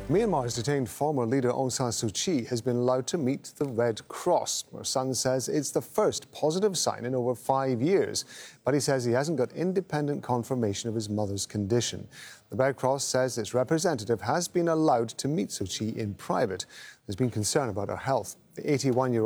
Myanmar's detained former leader Aung San Suu Kyi has been allowed to meet the Red Cross. Her son says it's the first positive sign in over 5 years, but he says he hasn't got independent confirmation of his mother's condition. The Red Cross says its representative has been allowed to meet Suu Kyi in private. There's been concern about her health. The 81-year-old